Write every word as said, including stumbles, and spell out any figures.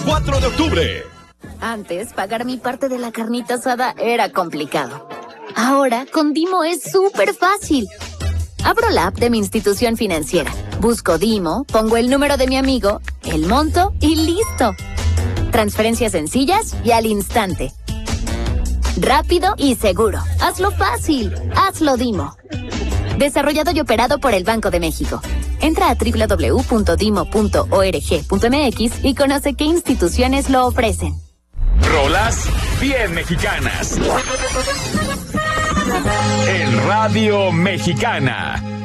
cuatro de octubre. Antes, pagar mi parte de la carnita asada era complicado. Ahora, con Dimo es súper fácil. Abro la app de mi institución financiera, busco Dimo, pongo el número de mi amigo, el monto y listo. Transferencias sencillas y al instante. Rápido y seguro. Hazlo fácil. Hazlo Dimo. Desarrollado y operado por el Banco de México. Entra a doble u doble u doble u punto dimo punto org punto m x y conoce qué instituciones lo ofrecen. Rolas bien mexicanas. En Radio Mexicana.